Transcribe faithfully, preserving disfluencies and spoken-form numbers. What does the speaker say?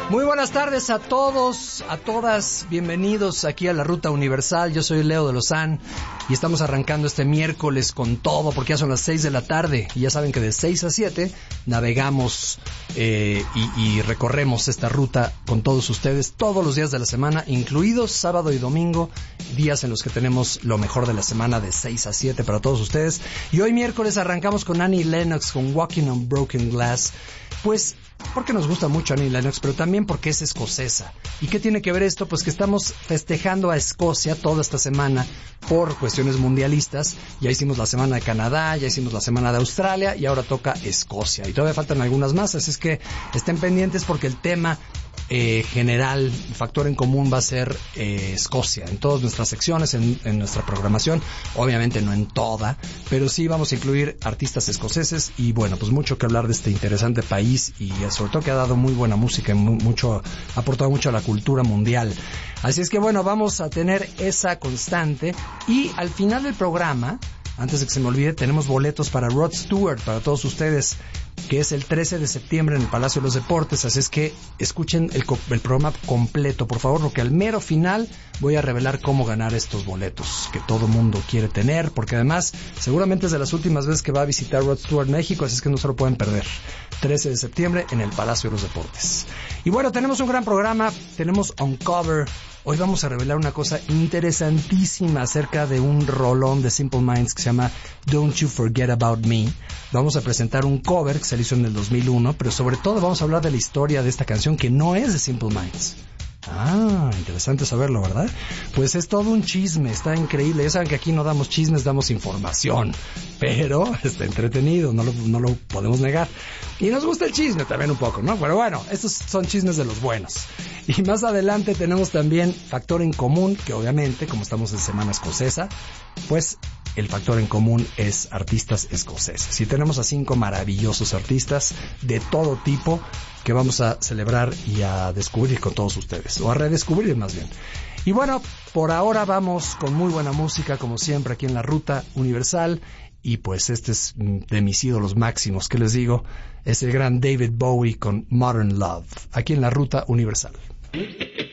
Muy buenas tardes a todos, a todas, bienvenidos aquí a la Ruta Universal. Yo soy Leo de Lozán y estamos arrancando este miércoles con todo porque ya son las seis de la tarde y ya saben que de seis a siete navegamos eh, y, y recorremos esta ruta con todos ustedes todos los días de la semana, incluidos sábado y domingo, días en los que tenemos lo mejor de la semana de seis a siete para todos ustedes. Y hoy miércoles arrancamos con Annie Lennox con Walking on Broken Glass, pues porque nos gusta mucho Annie Lennox, pero también porque es escocesa. ¿Y qué tiene que ver esto? Pues que estamos festejando a Escocia toda esta semana por cuestiones mundialistas. Ya hicimos la semana de Canadá, ya hicimos la semana de Australia y ahora toca Escocia. Y todavía faltan algunas más, así es que estén pendientes porque el tema eh, general, el factor en común va a ser eh, Escocia. En todas nuestras secciones, en, en nuestra programación, obviamente no en toda, pero sí vamos a incluir artistas escoceses y bueno, pues mucho que hablar de este interesante país y sobre todo que ha dado muy buena música y mucho, ha aportado mucho a la cultura mundial. Así es que bueno, vamos a tener esa constante y al final del programa, antes de que se me olvide, tenemos boletos para Rod Stewart, para todos ustedes, que es el trece de septiembre en el Palacio de los Deportes, así es que escuchen el, el programa completo, por favor, porque al mero final voy a revelar cómo ganar estos boletos que todo mundo quiere tener, porque además seguramente es de las últimas veces que va a visitar Rod Stewart México, así es que no se lo pueden perder. trece de septiembre en el Palacio de los Deportes. Y bueno, tenemos un gran programa, tenemos Uncover. Hoy vamos a revelar una cosa interesantísima acerca de un rolón de Simple Minds que se llama Don't You Forget About Me. Vamos a presentar un cover que se hizo en el dos mil uno, pero sobre todo vamos a hablar de la historia de esta canción que no es de Simple Minds. Ah, interesante saberlo, ¿verdad? Pues es todo un chisme, está increíble. Ya saben que aquí no damos chismes, damos información, pero está entretenido, no lo, no lo podemos negar. Y nos gusta el chisme también un poco, ¿no? Pero bueno, estos son chismes de los buenos. Y más adelante tenemos también Factor en Común, que obviamente, como estamos en Semana Escocesa, pues el factor en común es artistas escoceses. Y tenemos a cinco maravillosos artistas de todo tipo que vamos a celebrar y a descubrir con todos ustedes, o a redescubrir más bien. Y bueno, por ahora vamos con muy buena música, como siempre, aquí en la Ruta Universal. Y pues este es de mis ídolos máximos, ¿qué les digo? Es el gran David Bowie con Modern Love, aquí en la Ruta Universal.